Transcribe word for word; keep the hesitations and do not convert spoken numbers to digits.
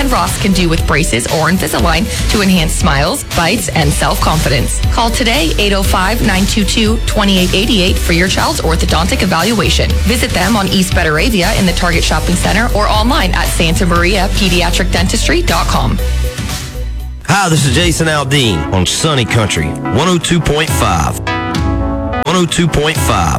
Ross can do with braces or Invisalign to enhance smiles, bites, and self-confidence. Call today, eight oh five, nine two two, two eight eight eight for your child's orthodontic evaluation. Visit them on East Betaravia in the Target Shopping Center or online at Santa Maria Pediatric Dentistry dot com. Hi, this is Jason Aldean on Sunny Country, one oh two point five. one oh two point five.